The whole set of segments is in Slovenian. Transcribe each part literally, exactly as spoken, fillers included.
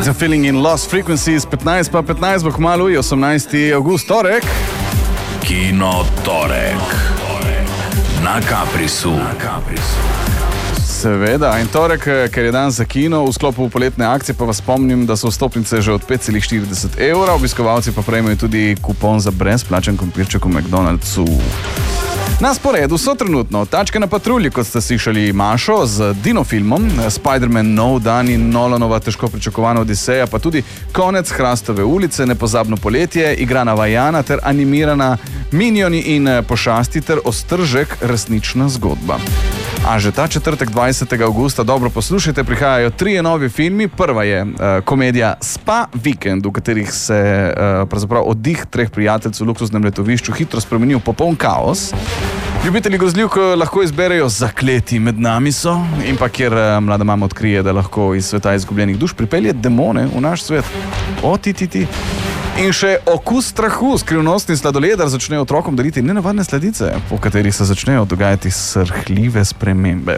It's a feeling in Lost Frequencies, petnajst pa petnajst bo kmalu, je osemnajsti avgust, torek. Kino torek. Na Caprisu. Na Caprisu. Seveda, in torek, ker je dan za kino, v sklopu poletne akcije pa vas spomnim, da so vstopnice že od pet celih štirideset evra, obiskovalci pa prejmejo tudi kupon za brezplačen krompirček v McDonald'su. Na sporedu so trenutno Tačke na patrulji, kot ste slišali Mašo, z Dino-filmom, Spider-Man Nov dan in Nolanova težko pričakovana Odiseja, pa tudi Konec Hrastove ulice, Nepozabno poletje, Igrana Vajana ter animirana Minioni in pošasti ter Ostržek resnična zgodba. A že ta četrtek dvajsetega avgusta, dobro poslušajte, prihajajo trije novi filmi. Prva je uh, komedija Spa Vikend, v katerih se uh, pravzaprav oddih treh prijateljcev v luksuznem letovišču hitro spremeni v popoln kaos. Ljubitelji grozljivk lahko izberejo Zakleti med nami so, in pa kjer uh, mlada mama odkrije, da lahko iz sveta izgubljenih duš pripelje demone v naš svet. O, ti, ti, ti. In še Okus strahu, skrivnostni sladoledar začne otrokom dariti nenavadne sladice, po katerih se začnejo dogajati srhljive spremembe.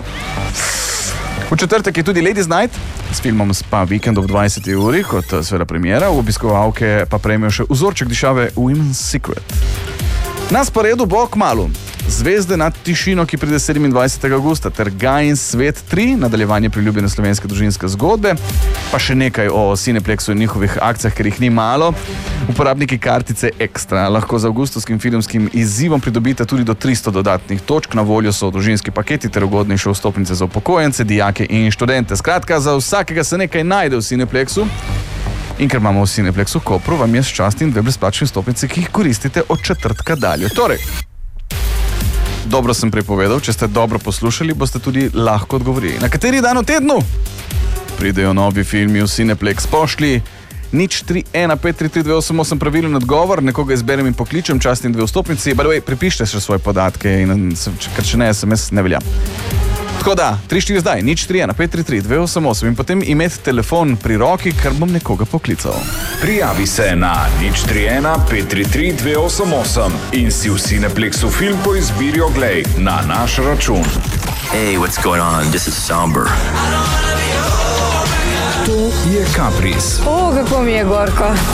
V četrtek je tudi Ladies Night s filmom Spa Vikend ob dvajseti uri, kot seveda premiera, v obiskovalke pa prejmejo še vzorček dišave Women's Secret. Na sporedu bo kmalu Zvezde nad tišino, ki pride sedemindvajsetega avgusta, ter Gajin svet tri, nadaljevanje priljubljene slovenske družinske zgodbe, pa še nekaj o Cineplexu in njihovih akcijah, ker jih ni malo. Uporabniki kartice Ekstra lahko z avgustovskim filmskim izzivom pridobite tudi do tristo dodatnih točk, na voljo so družinski paketi ter ugodnejše vstopnice za upokojence, dijake in študente. Skratka, za vsakega se nekaj najde v Cineplexu. In ker imamo v Cineplexu Kopru, vam je s častim dve brezplačni vstopnice, ki jih koristite od četrtka dalje. Torej, dobro sem prepovedal, če ste dobro poslušali, boste tudi lahko odgovorili. Na kateri dan v tednu pridejo novi filmi v Cineplex? Pošli nič tri ena pet tri tri dve osem osem pravilen odgovor, nekoga izberem in pokličem, častim dve vstopnici. By the way, pripište še svoje podatke, in, ker če ne, es em es ne velja. Tako da, tri štiri zdaj, nič tri ena pet tri tri dve osem osem in potem imeti telefon pri roki, ker bom nekoga poklical. Prijavi se na nič tri ena pet tri tri dve osem osem in si v Cineplexu film po izbiri oglej na naš račun. Hey, what's going on? This is Somber. To je Capris. O, kako mi je gorko.